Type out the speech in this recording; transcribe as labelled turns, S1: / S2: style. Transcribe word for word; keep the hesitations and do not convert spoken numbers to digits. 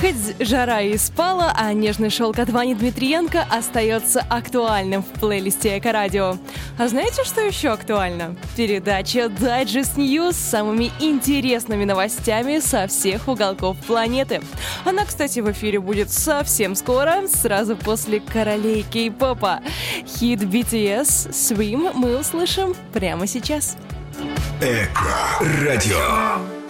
S1: Хоть жара и спала, а нежный шелк от Вани Дмитриенко остается актуальным в плейлисте Эко-радио. А знаете, что еще актуально? Передача Digest News с самыми интересными новостями со всех уголков планеты. Она, кстати, в эфире будет совсем скоро, сразу после королей кей-попа. Хит би ти эс «Swim» мы услышим прямо сейчас.
S2: Эко-радио.